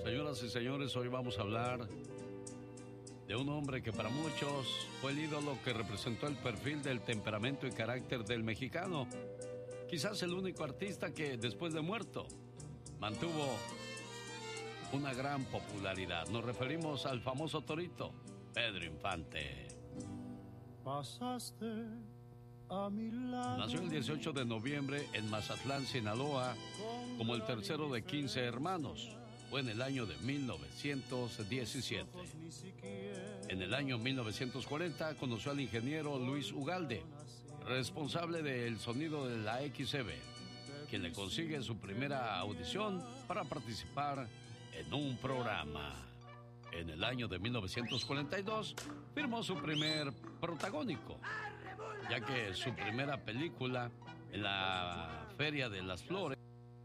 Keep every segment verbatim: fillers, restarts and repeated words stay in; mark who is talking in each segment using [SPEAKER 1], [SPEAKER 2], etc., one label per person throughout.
[SPEAKER 1] Señoras y señores, hoy vamos a hablar de un hombre que para muchos fue el ídolo que representó el perfil del temperamento y carácter del mexicano. Quizás el único artista que, después de muerto, mantuvo una gran popularidad. Nos referimos al famoso Torito, Pedro Infante.
[SPEAKER 2] Pasaste a mi lado.
[SPEAKER 1] Nació el dieciocho de noviembre en Mazatlán, Sinaloa, como el tercero de quince hermanos. Fue en el año de mil novecientos diecisiete. En el año mil novecientos cuarenta conoció al ingeniero Luis Ugalde, responsable del sonido de la X C B, quien le consigue su primera audición para participar en un programa. En el año de mil novecientos cuarenta y dos firmó su primer protagónico, ya que su primera película en la Feria de las Flores,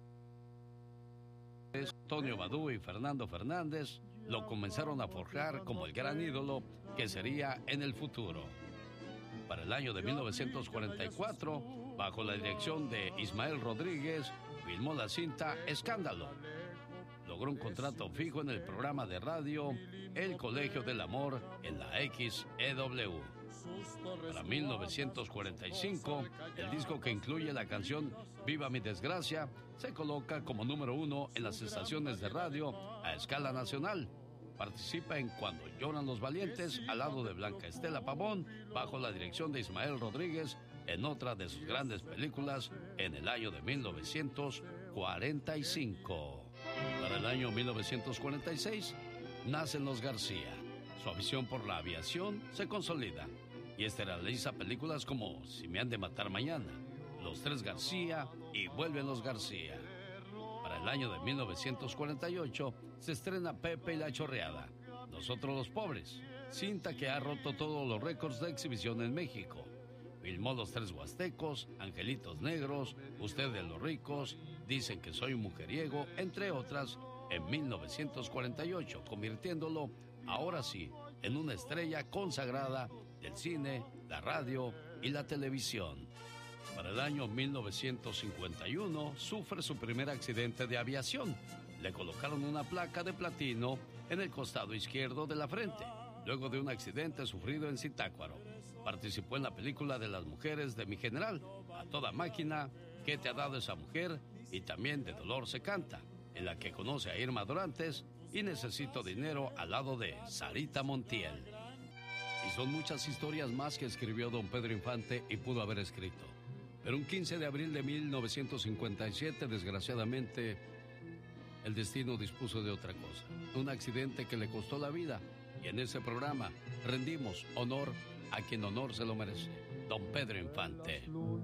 [SPEAKER 1] Antonio Badú y Fernando Fernández lo comenzaron a forjar como el gran ídolo que sería en el futuro. Para el año de mil novecientos cuarenta y cuatro, bajo la dirección de Ismael Rodríguez, filmó la cinta Escándalo. Logró un contrato fijo en el programa de radio El Colegio del Amor en la X E W. Para mil novecientos cuarenta y cinco, el disco que incluye la canción Viva mi desgracia se coloca como número uno en las estaciones de radio a escala nacional. Participa en Cuando lloran los valientes al lado de Blanca Estela Pavón, bajo la dirección de Ismael Rodríguez, en otra de sus grandes películas en el año de mil novecientos cuarenta y cinco. Para el año mil novecientos cuarenta y seis, nacen los García. Su afición por la aviación se consolida y este realiza películas como Si me han de matar mañana, Los Tres García y Vuelven los García. Para el año de mil novecientos cuarenta y ocho se estrena Pepe y la Chorreada, Nosotros los Pobres, cinta que ha roto todos los récords de exhibición en México. Filmó Los Tres Huastecos, Angelitos Negros, Usted de los Ricos, Dicen que soy un mujeriego, entre otras, en mil novecientos cuarenta y ocho, convirtiéndolo, ahora sí, en una estrella consagrada del cine, la radio y la televisión. Para el año mil novecientos cincuenta y uno, sufre su primer accidente de aviación. Le colocaron una placa de platino en el costado izquierdo de la frente, luego de un accidente sufrido en Zitácuaro. Participó en la película de las mujeres de Mi General, A Toda Máquina, ¿Qué te ha dado esa mujer? Y también De Dolor se canta, en la que conoce a Irma Dorantes y Necesito dinero al lado de Sarita Montiel. Y son muchas historias más que escribió don Pedro Infante y pudo haber escrito. Pero un quince de abril de mil novecientos cincuenta y siete, desgraciadamente, el destino dispuso de otra cosa. Un accidente que le costó la vida. Y en ese programa rendimos honor a quien honor se lo merece, don Pedro Infante.